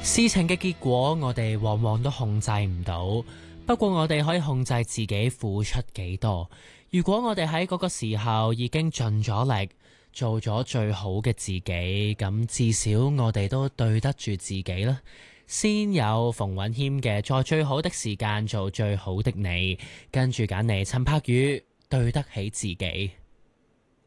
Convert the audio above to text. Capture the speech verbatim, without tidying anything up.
事情嘅結果我哋往往都控制唔到，不過我哋可以控制自己付出幾多。如果我哋喺嗰個時候已經盡咗力，做咗最好嘅自己，咁至少我哋都對得住自己啦。先有馮允謙嘅在最好的時間做最好的你，跟住揀嚟陳柏宇對得起自己。